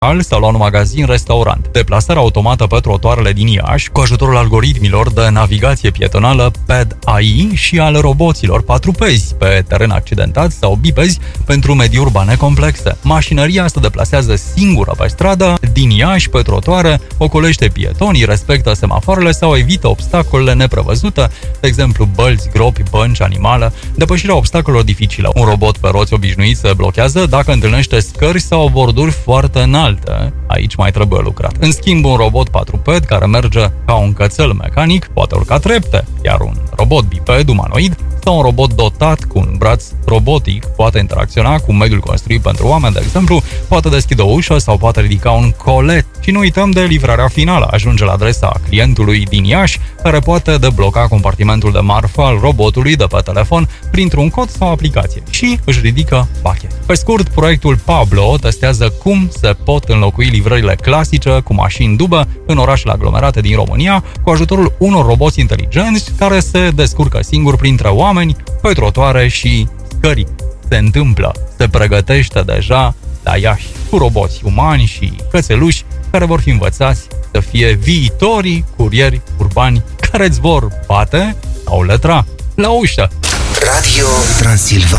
sau la un magazin, restaurant. Deplasarea automată pe trotuarele din Iași cu ajutorul algoritmilor de navigație pietonală PED AI și al roboților patrupezi pe teren accidentat sau bipezi pentru medii urbane complexe. Mașinăria se deplasează singură pe stradă, din Iași pe trotuare, ocolește pietonii, respectă semafoarele sau evită obstacolele neprevăzute, de exemplu bălți, gropi, bănci, animale, depășirea obstacolelor dificile. Un robot pe roți obișnuit se blochează dacă întâlnește scări sau borduri foarte înalte. Aici mai trebuie lucrat. În schimb, un robot patruped care merge ca un cățel mecanic poate urca trepte, iar un robot biped umanoid sau un robot dotat cu un braț robotic poate interacționa cu mediul construit pentru oameni, de exemplu, poate deschide o ușă sau poate ridica un colet. Și nu uităm de livrarea finală, ajunge la adresa clientului din Iași, care poate debloca compartimentul de marfă al robotului de pe telefon printr-un cod sau aplicație și își ridică pachet. Pe scurt, proiectul Pablo testează cum se pot înlocui livrările clasice cu mașini dubă în orașele aglomerate din România cu ajutorul unor roboți inteligenți care se descurcă singuri printre oameni, pe trotuare și scări. Se întâmplă, se pregătește deja la Iași cu roboți umani și cățeluși care vor fi învățați să fie viitorii curieri urbani care îți vor bate sau letra la ușă. Radio Transilvania.